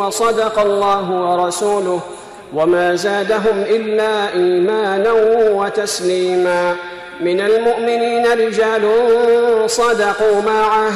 وصدق الله ورسوله، وما زادهم إلا إيمانا وتسليما. من المؤمنين رجال صدقوا ما عاهدوا